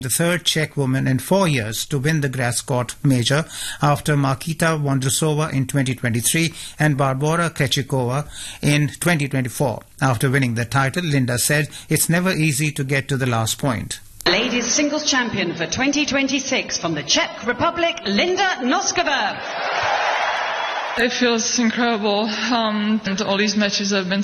the third Czech woman in 4 years to win the grass court major after Markita Vondrousova in 2023 and Barbora Krejcikova in 2024. After winning the title, Linda said it's never easy to get to the last point. Ladies singles champion for 2026 from the Czech Republic, Linda Noskova. It feels incredible. And all these matches have been